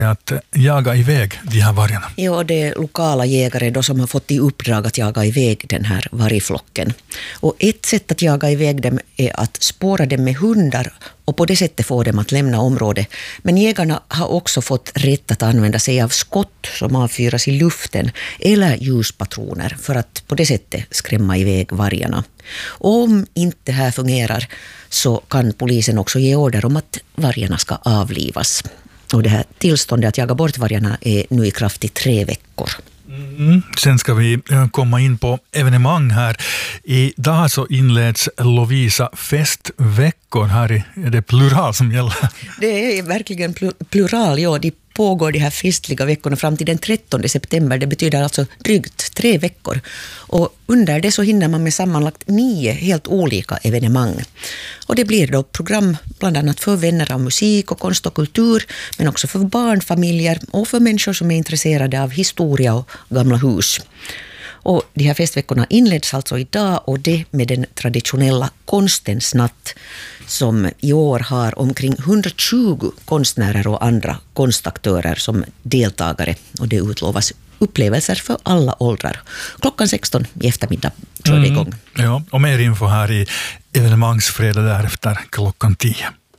att jaga iväg de här vargarna? Ja, det är lokala jägare då som har fått i uppdrag att jaga iväg den här vargflocken. Och ett sätt att jaga iväg dem är att spåra dem med hundar och på det sättet få dem att lämna området. Men jägarna har också fått rätt att använda sig av skott som avfyras i luften eller ljuspatroner för att på det sättet skrämma iväg vargarna. Om inte det här fungerar så kan polisen också ge order om att vargarna ska avlivas. Och det här tillståndet att jaga bort vargarna är nu i kraft i 3 veckor. Sen ska vi komma in på evenemang här. Idag så inleds Lovisa festveckor. Här är det plural som gäller. Det är verkligen plural, ja. De pågår de här festliga veckorna fram till den 13 september. Det betyder alltså drygt 3 veckor. Och under det så hinner man med sammanlagt 9 helt olika evenemang. Och det blir då program bland annat för vänner av musik och konst och kultur, men också för barnfamiljer och för människor som är intresserade av historia och gamla hus. Och de här festveckorna inleds alltså idag och det med den traditionella konstens natt som i år har omkring 120 konstnärer och andra konstaktörer som deltagare. Och det utlovas upplevelser för alla åldrar. Klockan 16 i eftermiddag kör det igång. Ja, och mer info här i evenemangsfredag därefter klockan 10.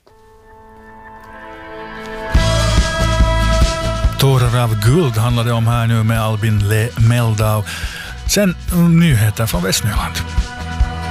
Tårar av guld handlade om här nu med Albin Meldau. Sen nyheter från Västnyland.